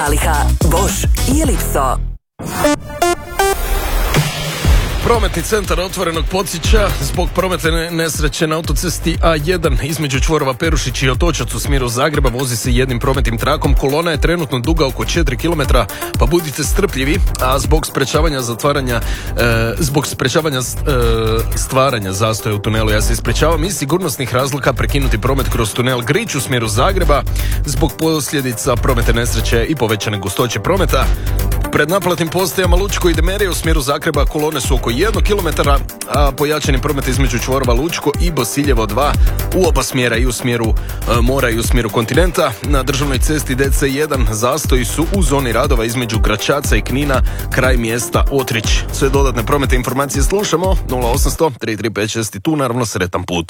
Aliha, Bosch i Elipso. Prometni centar Otvorenog podsjeća zbog prometne nesreće na autocesti A1 između čvorova Perušić i Otočac u smjeru Zagreba vozi se jednim prometnim trakom. Kolona je trenutno duga oko 4 km, pa budite strpljivi, a zbog sprečavanja stvaranja zastoja u tunelu, ja se ispričavam, iz sigurnosnih razloga prekinuti promet kroz tunel Grič u smjeru Zagreba zbog posljedica prometne nesreće i povećane gustoće prometa. Pred naplatnim postajama Lučko i Demerije u smjeru Zagreba kolone su oko 1 km, a pojačani promet između čvorova Lučko i Bosiljevo 2 u oba smjera, i u smjeru mora i u smjeru kontinenta. Na državnoj cesti DC1 zastoji su u zoni radova između Gračaca i Knina kraj mjesta Otrić. Sve dodatne prometne informacije slušamo 0800 3356 i tu naravno sretan put.